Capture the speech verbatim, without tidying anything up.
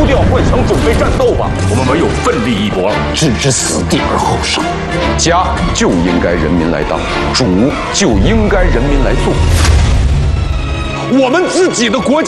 丢掉幻想，准备战斗吧！我们唯有奋力一搏， 置之死地而后生。 家就应该人民来当，主就应该人民来做。我们自己的国家。